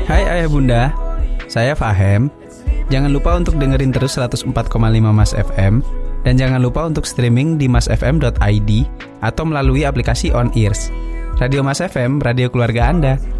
Hai Ayah Bunda, saya Fahem. Jangan lupa untuk dengerin terus 104,5 Mas FM. Dan jangan lupa untuk streaming di masfm.id atau melalui aplikasi On Ears. Radio Mas FM, radio keluarga Anda.